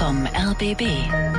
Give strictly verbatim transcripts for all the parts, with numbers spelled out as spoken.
vom R B B.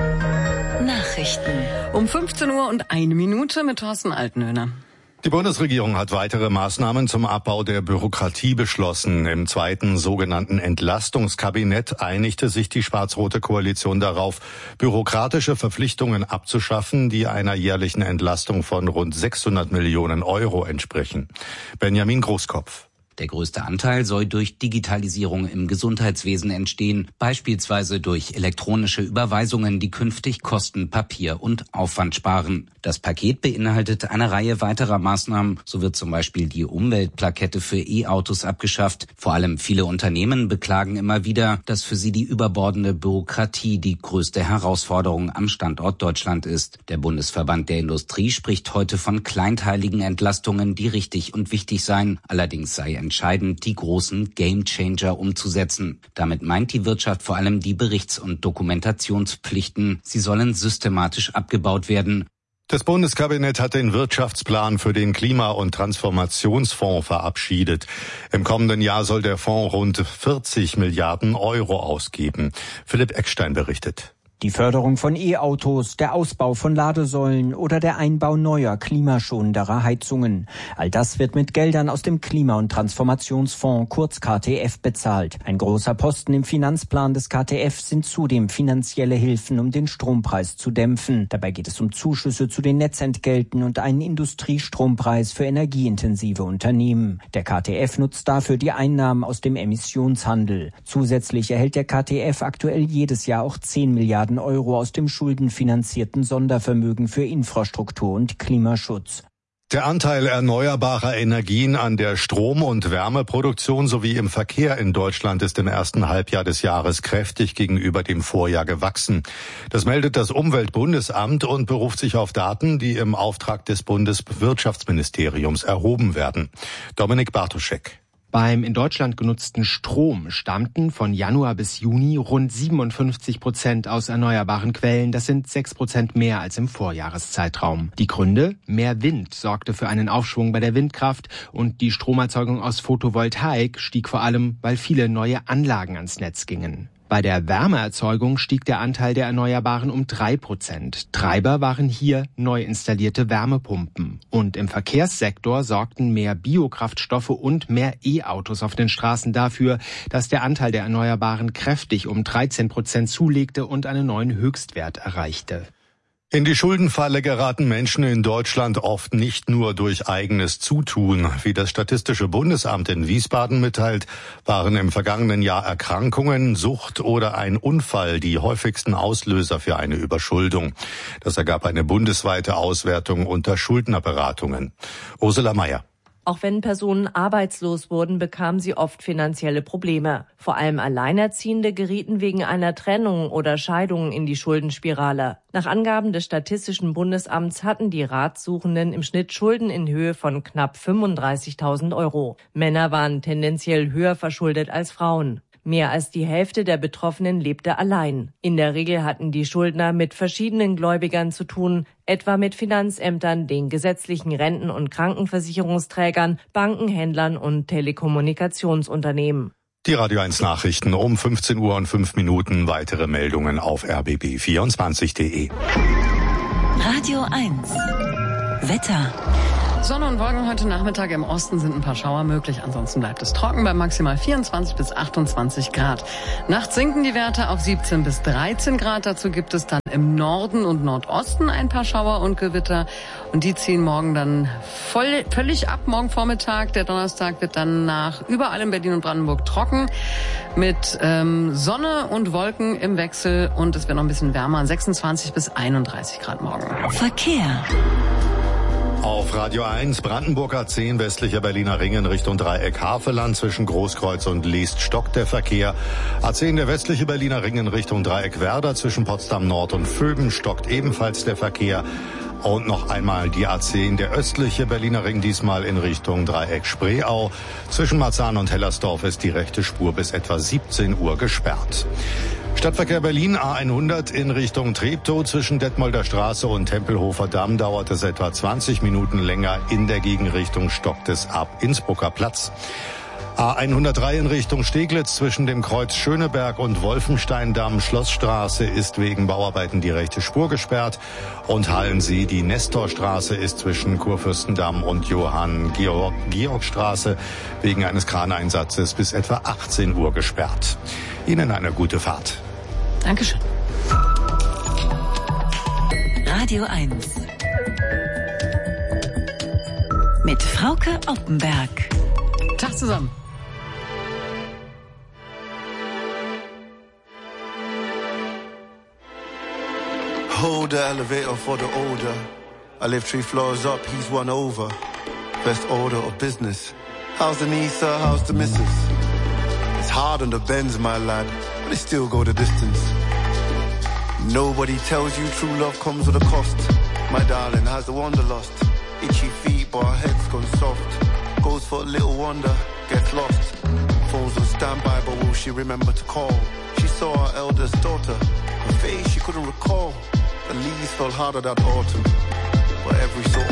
Nachrichten. Um fünfzehn Uhr und eine Minute mit Thorsten Altenhöhner. Die Bundesregierung hat weitere Maßnahmen zum Abbau der Bürokratie beschlossen. Im zweiten sogenannten Entlastungskabinett einigte sich die schwarz-rote Koalition darauf, bürokratische Verpflichtungen abzuschaffen, die einer jährlichen Entlastung von rund sechshundert Millionen Euro entsprechen. Benjamin Großkopf. Der größte Anteil soll durch Digitalisierung im Gesundheitswesen entstehen, beispielsweise durch elektronische Überweisungen, die künftig Kosten, Papier und Aufwand sparen. Das Paket beinhaltet eine Reihe weiterer Maßnahmen. So wird zum Beispiel die Umweltplakette für E-Autos abgeschafft. Vor allem viele Unternehmen beklagen immer wieder, dass für sie die überbordende Bürokratie die größte Herausforderung am Standort Deutschland ist. Der Bundesverband der Industrie spricht heute von kleinteiligen Entlastungen, die richtig und wichtig seien. Allerdings sei entscheidend, die großen Gamechanger umzusetzen. Damit meint die Wirtschaft vor allem die Berichts- und Dokumentationspflichten. Sie sollen systematisch abgebaut werden. Das Bundeskabinett hat den Wirtschaftsplan für den Klima- und Transformationsfonds verabschiedet. Im kommenden Jahr soll der Fonds rund vierzig Milliarden Euro ausgeben. Philipp Eckstein berichtet. Die Förderung von E-Autos, der Ausbau von Ladesäulen oder der Einbau neuer, klimaschonenderer Heizungen. All das wird mit Geldern aus dem Klima- und Transformationsfonds, kurz K T F, bezahlt. Ein großer Posten im Finanzplan des K T F sind zudem finanzielle Hilfen, um den Strompreis zu dämpfen. Dabei geht es um Zuschüsse zu den Netzentgelten und einen Industriestrompreis für energieintensive Unternehmen. Der K T F nutzt dafür die Einnahmen aus dem Emissionshandel. Zusätzlich erhält der K T F aktuell jedes Jahr auch zehn Milliarden Euro aus dem schuldenfinanzierten Sondervermögen für Infrastruktur und Klimaschutz. Der Anteil erneuerbarer Energien an der Strom- und Wärmeproduktion sowie im Verkehr in Deutschland ist im ersten Halbjahr des Jahres kräftig gegenüber dem Vorjahr gewachsen. Das meldet das Umweltbundesamt und beruft sich auf Daten, die im Auftrag des Bundeswirtschaftsministeriums erhoben werden. Dominik Bartoschek. Beim in Deutschland genutzten Strom stammten von Januar bis Juni rund siebenundfünfzig Prozent aus erneuerbaren Quellen. Das sind sechs Prozent mehr als im Vorjahreszeitraum. Die Gründe? Mehr Wind sorgte für einen Aufschwung bei der Windkraft und die Stromerzeugung aus Photovoltaik stieg vor allem, weil viele neue Anlagen ans Netz gingen. Bei der Wärmeerzeugung stieg der Anteil der Erneuerbaren um drei Prozent. Treiber waren hier neu installierte Wärmepumpen. Und im Verkehrssektor sorgten mehr Biokraftstoffe und mehr E-Autos auf den Straßen dafür, dass der Anteil der Erneuerbaren kräftig um dreizehn Prozent zulegte und einen neuen Höchstwert erreichte. In die Schuldenfalle geraten Menschen in Deutschland oft nicht nur durch eigenes Zutun. Wie das Statistische Bundesamt in Wiesbaden mitteilt, waren im vergangenen Jahr Erkrankungen, Sucht oder ein Unfall die häufigsten Auslöser für eine Überschuldung. Das ergab eine bundesweite Auswertung unter Schuldnerberatungen. Ursula Mayer. Auch wenn Personen arbeitslos wurden, bekamen sie oft finanzielle Probleme. Vor allem Alleinerziehende gerieten wegen einer Trennung oder Scheidung in die Schuldenspirale. Nach Angaben des Statistischen Bundesamts hatten die Ratsuchenden im Schnitt Schulden in Höhe von knapp fünfunddreißigtausend Euro. Männer waren tendenziell höher verschuldet als Frauen. Mehr als die Hälfte der Betroffenen lebte allein. In der Regel hatten die Schuldner mit verschiedenen Gläubigern zu tun, etwa mit Finanzämtern, den gesetzlichen Renten- und Krankenversicherungsträgern, Banken, Händlern und Telekommunikationsunternehmen. Die Radio eins Nachrichten um fünfzehn Uhr und fünf Minuten. Weitere Meldungen auf r b b vierundzwanzig punkt d e. Radio eins. Wetter. Sonne und Wolken heute Nachmittag. Im Osten sind ein paar Schauer möglich. Ansonsten bleibt es trocken bei maximal vierundzwanzig bis achtundzwanzig Grad. Nachts sinken die Werte auf siebzehn bis dreizehn Grad. Dazu gibt es dann im Norden und Nordosten ein paar Schauer und Gewitter. Und die ziehen morgen dann voll, völlig ab. Morgen Vormittag, der Donnerstag, wird dann nach überall in Berlin und Brandenburg trocken. Mit ähm, Sonne und Wolken im Wechsel. Und es wird noch ein bisschen wärmer. sechsundzwanzig bis einunddreißig Grad morgen. Verkehr. Auf Radio eins, Brandenburg A zehn, westlicher Berliner Ring in Richtung Dreieck Havelland, zwischen Großkreuz und Leest stockt der Verkehr. A zehn, der westliche Berliner Ring in Richtung Dreieck Werder, zwischen Potsdam Nord und Vöben stockt ebenfalls der Verkehr. Und noch einmal die A zehn, der östliche Berliner Ring, diesmal in Richtung Dreieck Spreeau. Zwischen Marzahn und Hellersdorf ist die rechte Spur bis etwa siebzehn Uhr gesperrt. Stadtverkehr Berlin A hundert in Richtung Treptow, zwischen Detmolder Straße und Tempelhofer Damm dauert es etwa zwanzig Minuten länger. In der Gegenrichtung stockt es ab Innsbrucker Platz. A hundertdrei in Richtung Steglitz zwischen dem Kreuz Schöneberg und Wolfensteindamm Schlossstraße ist wegen Bauarbeiten die rechte Spur gesperrt. Und Hallensee, die Nestorstraße ist zwischen Kurfürstendamm und Johann-Georg-Straße wegen eines Kraneinsatzes bis etwa achtzehn Uhr gesperrt. Ihnen eine gute Fahrt. Dankeschön. Radio eins. Mit Frauke Oppenberg. Tag zusammen. Hold the elevator for the older. I live three floors up, he's one over. Best order of business. How's the niece, sir? How's the missus? It's hard on the Benz, my lad, but they still go the distance. Nobody tells you true love comes with a cost. My darling has the wanderlust. Itchy feet, but her head's gone soft. Goes for a little wonder, gets lost. Phone's on standby, but will she remember to call? She saw her eldest daughter. Her face she couldn't recall. The leaves fell harder that autumn, but every so